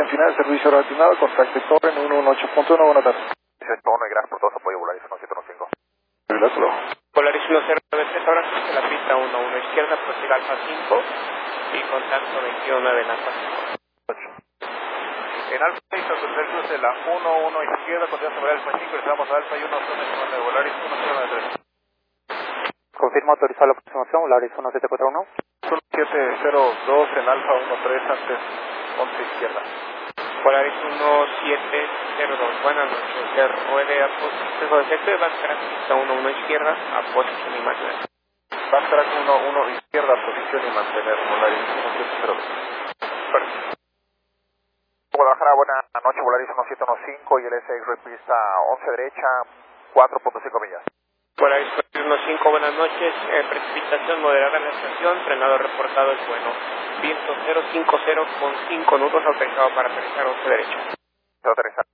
final, servicio relacionado, contacto Torre en 118.1, buenas tardes. 101 y gracias por todo su apoyo, Volaris 1715. Gracias. Volaris 1093, ahora en la pista 11 izquierda, prosiga Alfa 5 y contacto 219 en Alfa 5. En Alfa 6, tercer cruce, la 11 izquierda, continúa sobre Alfa 5, y estamos a Alfa y 1 zona de Volaris 1093. Confirmo autorizar la aproximación, Volaris 1741. 1702 en Alfa 13 antes 11 izquierda. Volaris 1702, buenas noches, de ruede a posición, de backtrack, pista 11 izquierda, a posición y mantener. Backtrack 11 izquierda, posición y mantener, Volaris 1702. Perfecto. Guadalajara, buenas noches, Volaris 1715 y el SX pista 11 derecha, 4.5 millas. Volaris 15, buenas noches, precipitación moderada en la estación, frenado reportado es bueno. Viento 050 con 5 nudos autorizado para aterrizar 11 derecha. Aterrizar.